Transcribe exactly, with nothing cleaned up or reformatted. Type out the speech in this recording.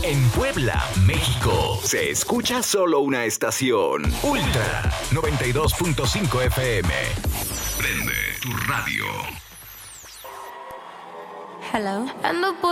En Puebla, México, se escucha solo una estación. Ultra noventa y dos punto cinco F M. Prende tu radio. Hello. Ando por